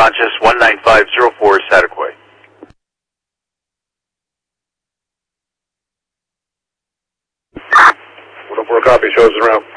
conscious 19504 Satiquay. 104 copy, shows us around.